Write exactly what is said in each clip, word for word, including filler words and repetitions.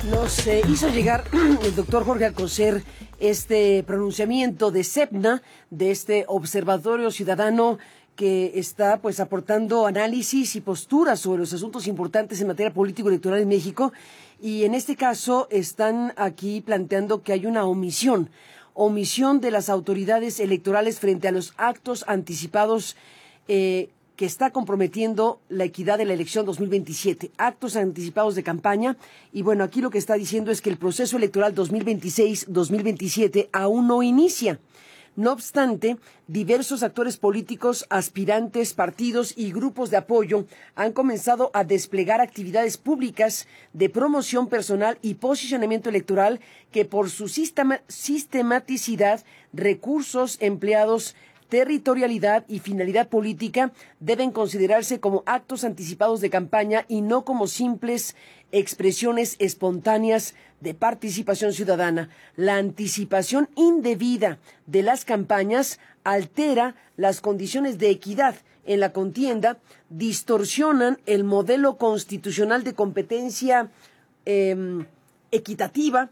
Nos eh, hizo llegar el doctor Jorge Alcocer este pronunciamiento de SEPNA, de este Observatorio Ciudadano que está pues aportando análisis y posturas sobre los asuntos importantes en materia político-electoral en México, y en este caso están aquí planteando que hay una omisión, omisión de las autoridades electorales frente a los actos anticipados eh, que está comprometiendo la equidad de la elección dos mil veintisiete, actos anticipados de campaña. Y bueno, aquí lo que está diciendo es que el proceso electoral dos mil veintiséis dos mil veintisiete aún no inicia. No obstante, diversos actores políticos, aspirantes, partidos y grupos de apoyo han comenzado a desplegar actividades públicas de promoción personal y posicionamiento electoral que por su sistema, sistematicidad, recursos empleados, territorialidad y finalidad política deben considerarse como actos anticipados de campaña y no como simples expresiones espontáneas de participación ciudadana. La anticipación indebida de las campañas altera las condiciones de equidad en la contienda, distorsionan el modelo constitucional de competencia eh, equitativa,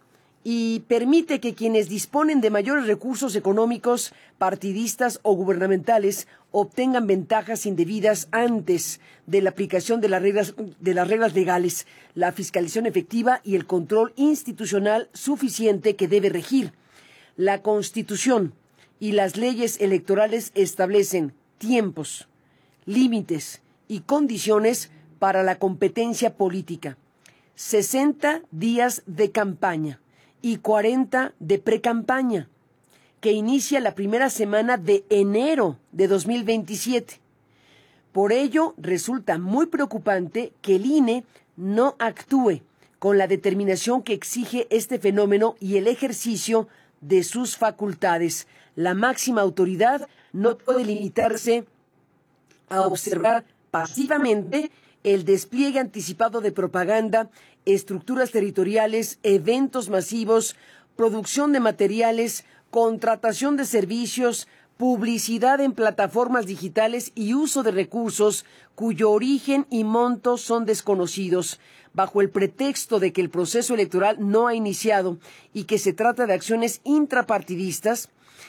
y permite que quienes disponen de mayores recursos económicos, partidistas o gubernamentales obtengan ventajas indebidas antes de la aplicación de las reglas, de las reglas legales, la fiscalización efectiva y el control institucional suficiente que debe regir. La Constitución y las leyes electorales establecen tiempos, límites y condiciones para la competencia política. sesenta días de campaña y cuarenta de precampaña, que inicia la primera semana de enero de dos mil veintisiete. Por ello, resulta muy preocupante que el I N E no actúe con la determinación que exige este fenómeno y el ejercicio de sus facultades. La máxima autoridad no puede limitarse a observar pasivamente el despliegue anticipado de propaganda, estructuras territoriales, eventos masivos, producción de materiales, contratación de servicios, publicidad en plataformas digitales y uso de recursos cuyo origen y monto son desconocidos, bajo el pretexto de que el proceso electoral no ha iniciado y que se trata de acciones intrapartidistas.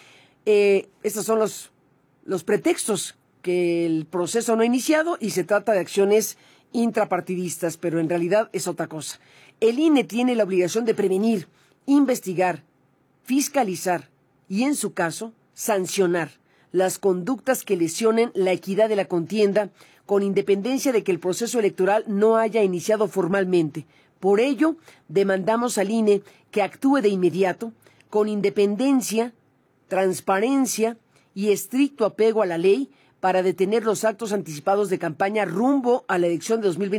Eh, estos son los, los pretextos, que el proceso no ha iniciado y se trata de acciones intrapartidistas, pero en realidad es otra cosa. El I N E tiene la obligación de prevenir, investigar, fiscalizar y, en su caso, sancionar las conductas que lesionen la equidad de la contienda, con independencia de que el proceso electoral no haya iniciado formalmente. Por ello, demandamos al I N E que actúe de inmediato, con independencia, transparencia y estricto apego a la ley, para detener los actos anticipados de campaña rumbo a la elección de dos mil veinte.